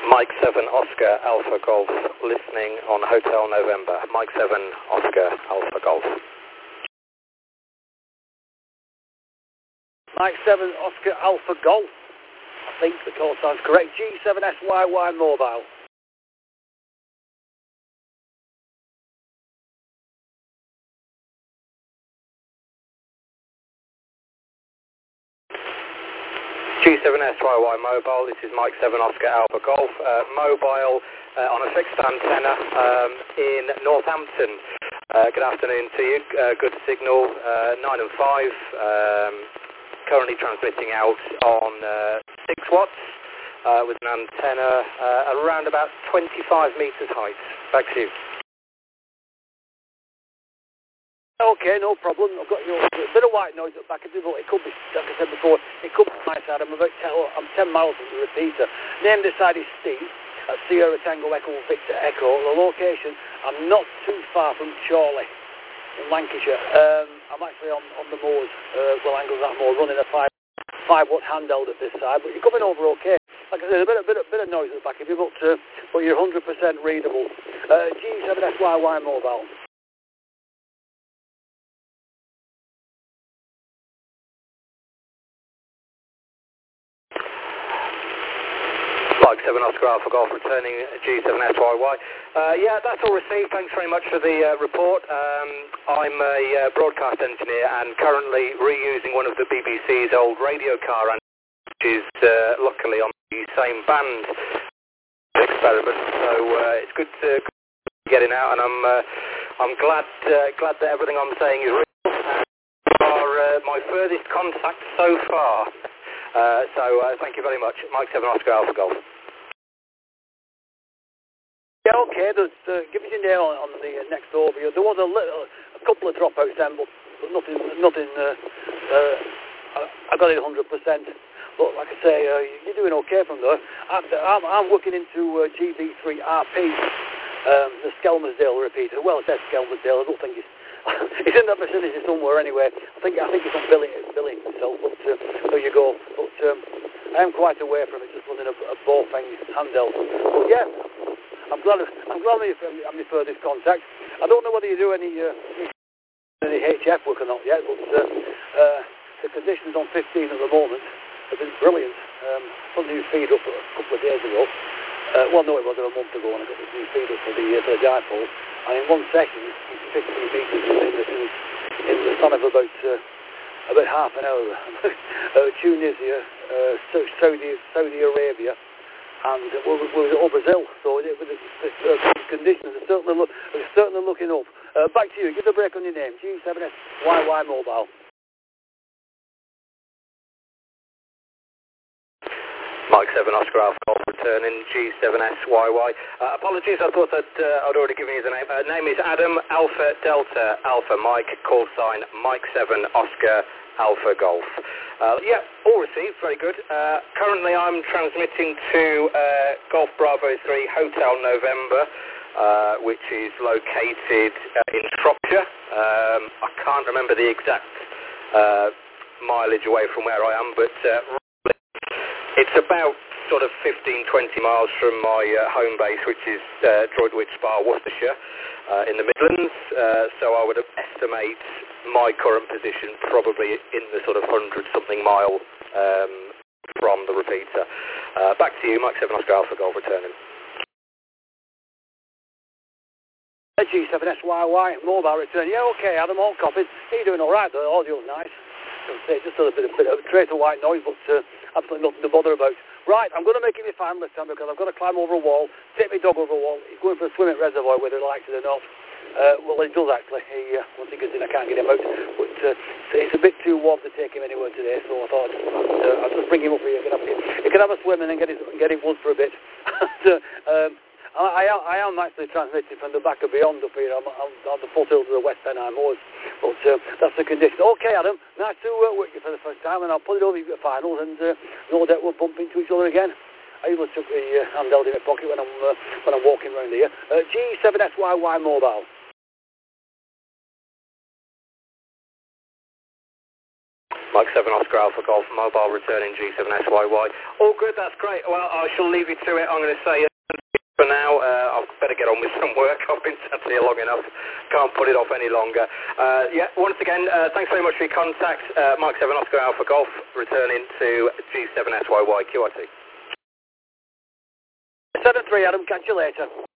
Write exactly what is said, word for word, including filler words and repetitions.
Mike seven Oscar Alpha Golf, listening on Hotel November. Mike seven Oscar Alpha Golf. Mike seven Oscar Alpha Golf. I think the call sounds correct. G seven S Y Y Mobile. G seven S Y Y Mobile, this is Mike seven Oscar Alpha Golf, uh, mobile uh, on a fixed antenna um, in Northampton. Uh, good afternoon to you, uh, good signal, uh, nine and five, um, currently transmitting out on uh, six watts uh, with an antenna uh, around about twenty-five metres height. Back to you. Okay, no problem. I've got your a bit of white noise at the back of the but it could be, like I said before, it could be my side. I'm about ten, I'm ten miles from the repeater. Name this side is Steve at Sierra Tango Echo Victor Echo. The location, I'm not too far from Chorley in Lancashire. Um, I'm actually on, on the moors, uh, well angles that moor, running a five five watt handheld at this side, but you're coming over okay. Like I said, a bit, a bit, a bit of noise at the back of you, but, uh, but you're one hundred percent readable. Uh, G seven S Y Y Mobile. Mike seven Oscar Alpha Golf returning G seven S Y Y. Uh, yeah, that's all received. Thanks very much for the uh, report. Um, I'm a uh, broadcast engineer and currently reusing one of the B B C's old radio car antennas, which is uh, luckily on the same band experiment. So uh, it's good to get it out, and I'm uh, I'm glad uh, glad that everything I'm saying is real. You are uh, my furthest contact so far. Uh, so uh, thank you very much, Mike seven Oscar Alpha Golf. Yeah, okay. There's, uh, give us your name on, on the uh, next overview. There was a little, a couple of dropouts then, but, but nothing, nothing. Uh, uh, I, I got it one hundred percent. But like I say, uh, you're doing okay from there. I'm, I'm, I'm looking into uh, G B three R P, um, the Skelmersdale repeater. Well, it says Skelmersdale. I don't think it's. It's in that vicinity somewhere anyway. I think I think it's on billing billing itself. But uh, there you go. But um, I am quite away from it, just running a, a Bofeng handheld. But yeah. I'm glad I'm glad I'm your furthest contact. I don't know whether you do any uh, any H F work or not yet, but uh, uh, the conditions on fifteen at the moment have been brilliant. Um, put the new feed up a couple of days ago. Uh, well, no, it was a month ago, and I got the new feed up for the, uh, for the dipole. And in one session, fifteen metres in the, in the, in the span of about uh, about half an hour. uh, Tunisia, uh, Saudi Saudi Arabia. And uh, we're, we're over Brazil, so it, the, the, the conditions are certainly, look, are certainly looking up. Uh, back to you, give the break on your name, G seven S Y Y Mobile. Mike seven Oscar Alpha Golf returning G seven S Y Y. Uh, apologies, I thought that uh, I'd already given you the name. Uh, name is Adam Alpha Delta Alpha Mike, call sign Mike seven Oscar Alpha Golf. Uh, yeah, all received, very good. Uh, currently I'm transmitting to uh, Golf Bravo three Hotel November, uh, which is located uh, in Shropshire. Um, I can't remember the exact uh, mileage away from where I am, but uh, it's about sort of fifteen, twenty miles from my uh, home base, which is uh, Droitwich Spa, Worcestershire, uh, in the Midlands. Uh, so I would estimate my current position probably in the sort of hundred-something mile um, from the repeater. Uh, back to you, Mike seven Oscar Alpha Golf returning. G seven S Y Y Mobile return. Yeah, okay, Adam, all copies. You're doing all right, the audio's nice. Just a little bit, a bit of a trace of white noise, but uh, absolutely nothing to bother about. Right, I'm going to make it my final this time because I've got to climb over a wall, take my dog over a wall. He's going for a swim at reservoir whether he likes it or not. Uh, well, he does actually. He, uh, once he gets in, I can't get him out. But uh, it's a bit too warm to take him anywhere today, so I thought I'd, uh, I'll just bring him up here. He can have, he can have a swim and then get, his, get him once for a bit. and, uh, um, I, I, I am actually transmitting from the back of beyond up here. I'm, I'm on the foothills of the West Pennine Moors. But uh, that's the condition. Okay, Adam, nice to uh, work you for the first time, and I'll put it over your finals, and uh, no doubt we'll bump into each other again. I usually took the uh, handheld in my pocket when I'm uh, when I'm walking around here. Uh, G seven S Y Y Mobile. Mike seven Oscar Alpha Golf, mobile returning G seven S Y Y. All good, that's great. Well, I shall leave you to it. I'm going to say for now, uh, I'll better get on with some work. I've been sat here long enough. Can't put it off any longer. Uh, yeah, once again, uh, thanks very much for your contact. Uh, Mike seven Oscar Alpha Golf, returning to G seven S Y Y Q R T. seven three, Adam. Catch you later.